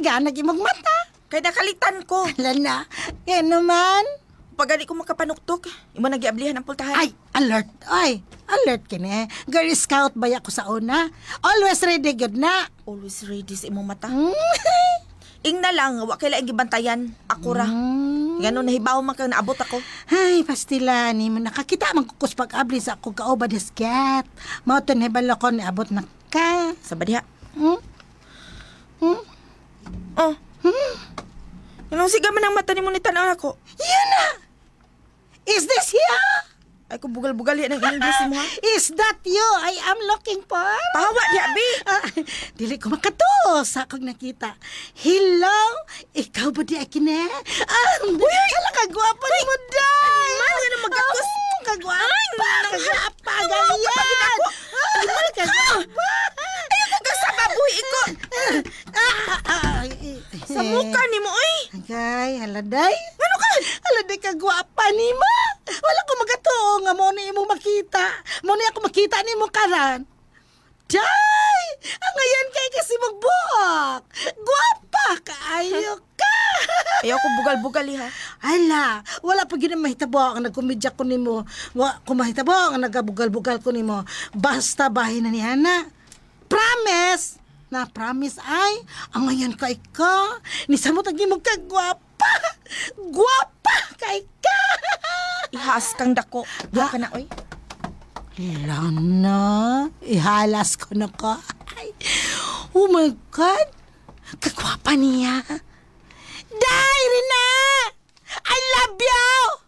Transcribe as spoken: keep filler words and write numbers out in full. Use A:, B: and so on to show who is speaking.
A: nga, nagimog mata.
B: Kay nakalitan ko.
A: Ala na, yan naman.
B: Pag gali ko makapanuktok, imo nagiablihan ang pultahan.
A: Ay, alert, ay, alert kini. Girl Scout ba ko sa una? Always ready, good na.
B: Always ready sa imong mata.
A: Mm.
B: Ing na lang, wa kay laing gibantayan. Ako ra.
A: Mm.
B: Ganon, nahibaw man ka naabot ako.
A: Ay, pastila, ni mo nakakita man kukus pag-abli sa akong kaoba diskat. Mao to nahibalo ko niabot na ka.
B: Sa badiha.
A: Hmm? Hmm?
B: Oh,
A: Hmm?
B: anong siga man ang mata ni mo ni tanaw ako?
A: Yan na! Is this you?
B: Ay ko bugal-bugal yan ang English mo ha.
A: Is that you I am looking for?
B: Pahawa di abi.
A: Ah, dili ko makato sa akong nakita. Hello? Ikaw ba di akine? Ah, ala kagwapa ni mo, day!
B: Man, nga na magkakos.
A: Oh, kagwapa! Kagwapa,
B: Ano,
A: ganyan! Ah, kagwapa!
B: Ayoko ka sa babuhi ko. Sa muka ni mo oy.
A: Agay, haladay.
B: Ano ka?
A: Haladay kagwapa ni mo. Wala ko magatuo nga mo ni imong makita. Mo ni ako makita ni mo karan. Day! Ang ngayon kay kasi magbuhok. Gwapa kaayo ka.
B: Ayoko bugal-bugal ha.
A: Ala, wala pa gina mahitabo ang nagkomedya ko nimo. Wa ko mahitabo ang nagabugal-bugal ko nimo. Basta bahin na ni Hana. Promise. Na promise ay ang ngayon kay ka. Ni samot ang imong kagwapa. Gwapa kay ka.
B: Ihas kang dako. Diya ka na oy.
A: Lana, ihalas ko na ka. Ay, oh my God. Kagwapa niya. Day, Rina! I love you!